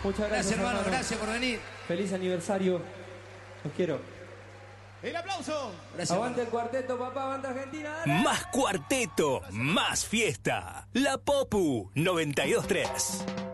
Muchas Gracias, hermano, gracias por venir. Feliz aniversario. Los quiero. ¡El aplauso! Gracias, Aguante hermano. el cuarteto, papá, aguante Argentina. ¡Dale! Más cuarteto, más fiesta. La Popu 92.3.